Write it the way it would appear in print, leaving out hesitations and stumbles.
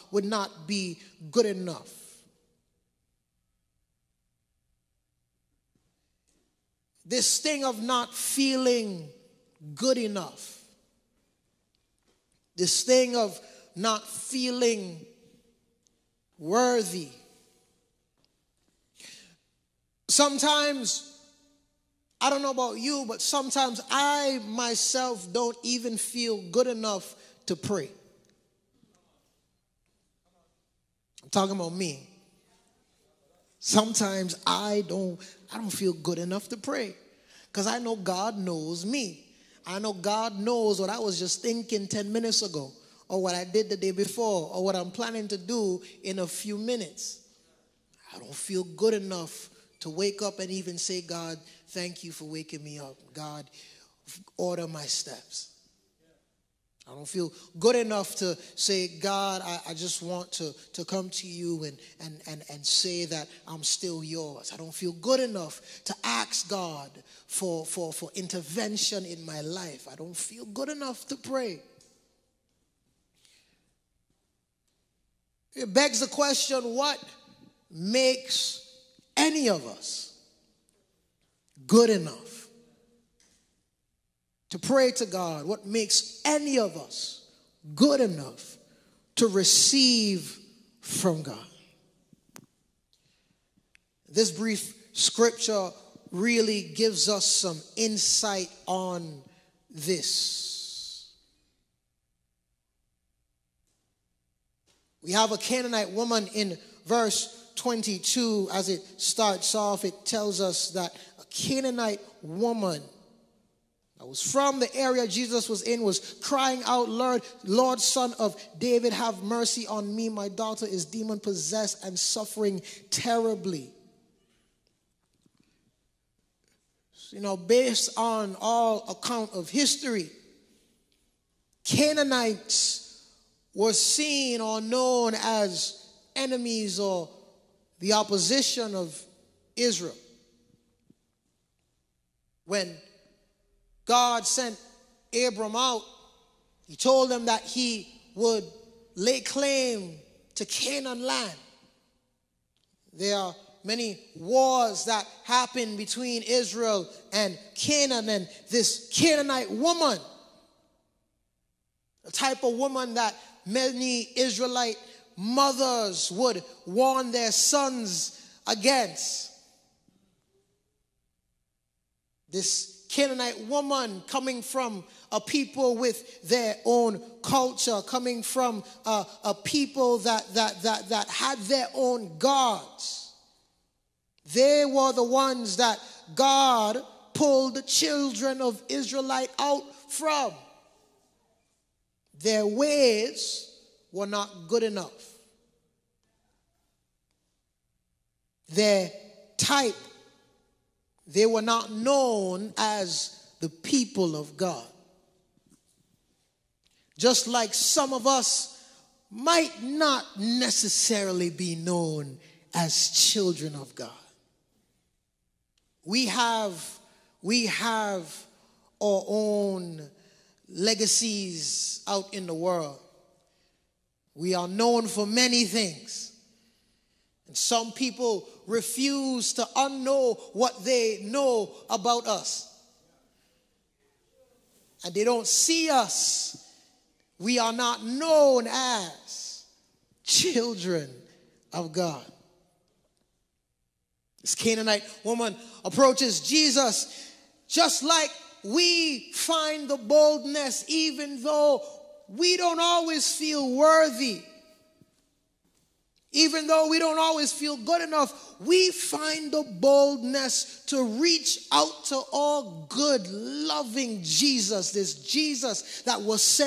would not be good enough. This thing of not feeling good enough. This thing of not feeling worthy. Sometimes, I don't know about you, but sometimes I myself don't even feel good enough to pray. I'm talking about me. Sometimes I don't feel good enough to pray because I know God knows me. I know God knows what I was just thinking 10 minutes ago, or what I did the day before, or what I'm planning to do in a few minutes. I don't feel good enough to wake up and even say, God, thank you for waking me up. God, order my steps. I don't feel good enough to say, God, I just want to come to you and say that I'm still yours. I don't feel good enough to ask God for intervention in my life. I don't feel good enough to pray. It begs the question, what makes any of us good enough to pray to God? What makes any of us good enough to receive from God? This brief scripture really gives us some insight on this. We have a Canaanite woman in verse 22. As it starts off, it tells us that a Canaanite woman that was from the area Jesus was in was crying out, Lord, Son of David, have mercy on me. My daughter is demon-possessed and suffering terribly. You know, based on all account of history, Canaanites were seen or known as enemies or the opposition of Israel. When God sent Abram out, he told them that he would lay claim to Canaan land. There are many wars that happened between Israel and Canaan, and this Canaanite woman, the type of woman that many Israelite mothers would warn their sons against. This Canaanite woman coming from a people with their own culture, coming from a people that had their own gods. They were the ones that God pulled the children of Israelite out from. Their ways were not good enough. Their type, they were not known as the people of God. Just like some of us might not necessarily be known as children of God. We have our own legacies out in the world. We are known for many things. And some people refuse to unknow what they know about us. And they don't see us. We are not known as children of God. This Canaanite woman approaches Jesus just like we find the boldness, even though we don't always feel worthy. Even though we don't always feel good enough, we find the boldness to reach out to our good, loving Jesus, this Jesus that was sent